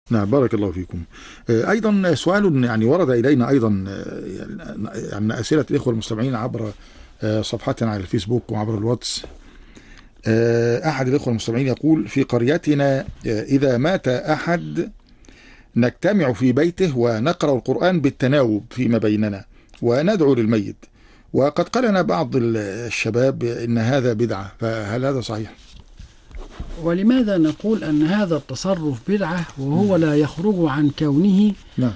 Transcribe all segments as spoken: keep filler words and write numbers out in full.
نعم بارك الله فيكم. أيضا سؤال يعني ورد إلينا أيضا يعني أسئلة الإخوة المستمعين عبر صفحتنا على الفيسبوك وعبر الواتس. أحد الإخوة المستمعين يقول: في قريتنا إذا مات أحد نجتمع في بيته ونقرأ القرآن بالتناوب فيما بيننا وندعو للميت، وقد قال لنا بعض الشباب إن هذا بدعة، فهل هذا صحيح؟ ولماذا نقول أن هذا التصرف بدعة وهو لا يخرج عن كونه نعم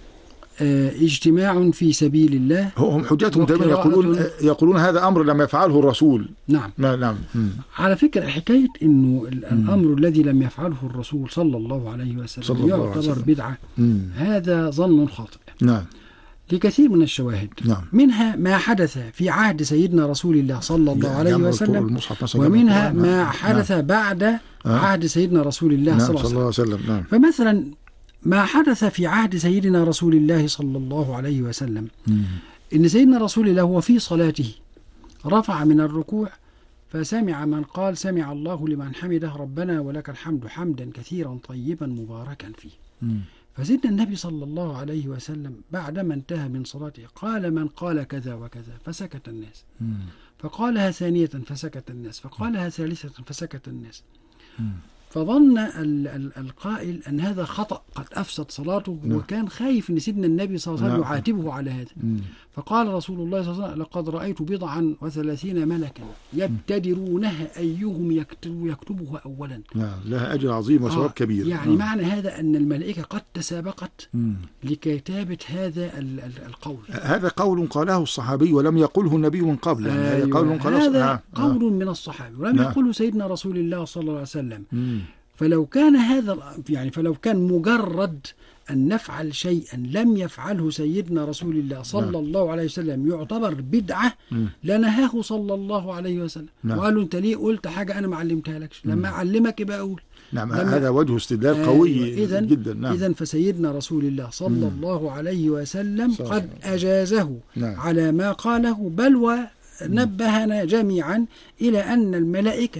اجتماع في سبيل الله؟ هم حجتهم دائما يقولون يقولون هذا أمر لم يفعله الرسول. نعم نعم. على فكرة حكاية إنه الأمر الذي لم يفعله الرسول صلى الله عليه وسلم يعتبر بدعة، هذا ظن خاطئ. نعم لكثير من الشواهد. نعم. منها ما حدث في عهد سيدنا رسول الله صلى الله عليه وسلم، ومنها ما حدث نعم. بعد عهد سيدنا رسول الله نعم. صلى الله عليه وسلم. نعم. فمثلا ما حدث في عهد سيدنا رسول الله صلى الله عليه وسلم مم. إن سيدنا رسول الله هو في صلاته رفع من الركوع فسمع من قال: سمع الله لمن حمده ربنا ولك الحمد حمدا كثيرا طيبا مباركا فيه. مم. فسيدنا النبي صلى الله عليه وسلم بعدما انتهى من صلاته قال: من قال كذا وكذا، فسكت الناس. مم. فقالها ثانية فسكت الناس، فقالها ثالثة فسكت الناس. مم. فظن القائل أن هذا خطأ قد أفسد صلاته، نعم. وكان خايف أن سيدنا النبي صلى الله عليه وسلم يعاتبه على هذا. مم. فقال رسول الله صلى الله عليه وسلم: لقد رأيت بضعا وثلاثين ملكا يبتدرونها أيهم يكتب يكتبها أولا. نعم لها أجر عظيم وثواب آه كبير. يعني آه. معنى هذا أن الملائكة قد تسابقت مم. لكتابة هذا القول. هذا قول قاله الصحابي ولم يقله النبي من قبل. يعني آه هذا قول قاله هذا آه. قول آه. من الصحابي ولم نعم. يقله سيدنا رسول الله صلى الله عليه وسلم. مم. فلو كان هذا يعني فلو كان مجرد أن نفعل شيئا لم يفعله سيدنا رسول الله صلى نعم. الله عليه وسلم يعتبر بدعة م. لنهاه صلى الله عليه وسلم. نعم. وقالوا: أنت ليه قلت حاجة أنا ما علمتها لكش؟ لما أعلمك يبقى أقول. نعم هذا وجه استدلال آه قوي إذن جدا. نعم. إذن فسيدنا رسول الله صلى م. الله عليه وسلم صحيح. قد أجازه نعم. على ما قاله، بل ونبهنا جميعا إلى أن الملائكة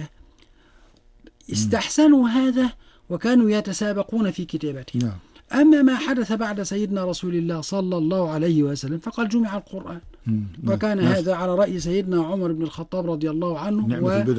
استحسنوا هذا وكانوا يتسابقون في كتابته. نعم. أما ما حدث بعد سيدنا رسول الله صلى الله عليه وسلم فقد جمع القرآن. مم. وكان نعم. هذا على رأي سيدنا عمر بن الخطاب رضي الله عنه،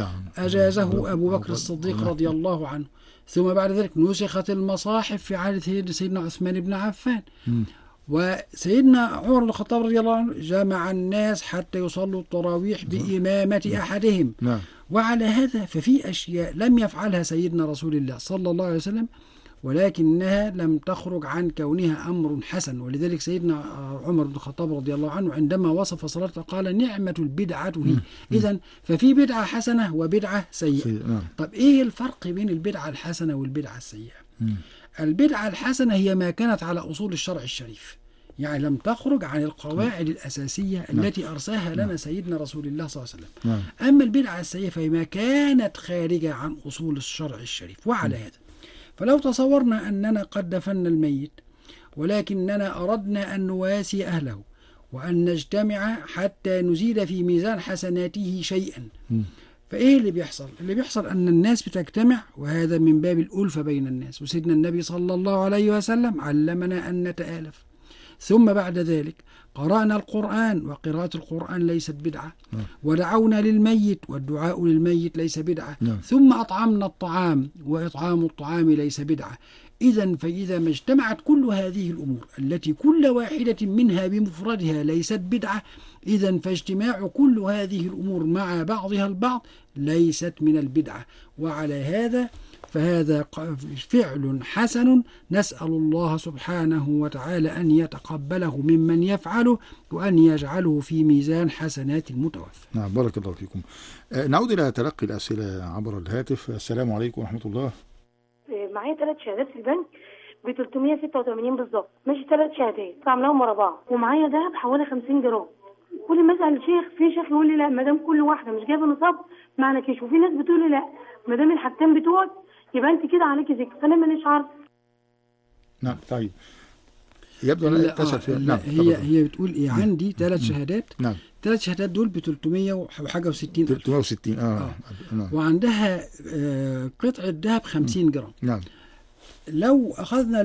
وأجازه أبو بكر الصديق رضي الله عنه. ثم بعد ذلك نسخت المصاحف في عهد سيدنا عثمان بن عفان. مم. وسيدنا عمر بن الخطاب رضي الله عنه جمع الناس حتى يصلوا التراويح بإمامة أحدهم. نعم. وعلى هذا ففي أشياء لم يفعلها سيدنا رسول الله صلى الله عليه وسلم ولكنها لم تخرج عن كونها أمر حسن. ولذلك سيدنا عمر بن الخطاب رضي الله عنه عندما وصف صلاته قال: نعمة البدعة هي. إذن ففي بدعة حسنة وبدعة سيئة. نعم. طب إيه الفرق بين البدعة الحسنة والبدعة السيئة؟ مم. البدعة الحسنة هي ما كانت على أصول الشرع الشريف، يعني لم تخرج عن القواعد الأساسية نعم. التي أرساها لنا نعم. سيدنا رسول الله صلى الله عليه وسلم. نعم. أما البدعة السيئة فهي ما كانت خارجة عن أصول الشرع الشريف. وعلى هذا فلو تصورنا أننا قد دفنا الميت ولكننا أردنا أن نواسي أهله وأن نجتمع حتى نزيد في ميزان حسناته شيئا، م. فإيه اللي بيحصل؟ اللي بيحصل أن الناس بتجتمع، وهذا من باب الألفة بين الناس، وسيدنا النبي صلى الله عليه وسلم علمنا أن نتآلف. ثم بعد ذلك قرأنا القرآن، وقراءة القرآن ليست بدعة. نعم. ودعونا للميت، والدعاء للميت ليس بدعة. نعم. ثم أطعمنا الطعام، وإطعام الطعام ليس بدعة. إذن فإذا ما اجتمعت كل هذه الأمور التي كل واحدة منها بمفردها ليست بدعة، إذن فاجتماع كل هذه الأمور مع بعضها البعض ليست من البدعة. وعلى هذا فهذا فعل حسن، نسأل الله سبحانه وتعالى أن يتقبله ممن يفعله وأن يجعله في ميزان حسنات المتوفى. نعم بارك الله فيكم. نعود إلى تلقي الأسئلة عبر الهاتف. السلام عليكم ورحمة الله. معايا ثلاث شهادات في البنك ب ثلاثمية وستة وثمانين بالظبط، ماشي ثلاث شهادات عاملاهم ورا بعض، ومعايا دهب حوالي خمسين جرام. كل ما اسال الشيخ، في شيخ يقول لي لا ما دام كل واحده مش جايبه نصاب معنى كيش، وفي ناس بتقول لي لا ما دام الحاجتين بتوعك يبقى انت كده عليكي ذكر، فانا مانيش عارفه. نعم طيب يبدو ان اتصل فيها. نعم هي هي بتقول ايه؟ عندي ثلاث شهادات. نعم ثلاث شهادات دول ب ثلاثمية وحاجه وستين ثلاثمية وستين اه, آه. نعم. وعندها آه قطعه ذهب خمسين جرام. نعم. لو اخذنا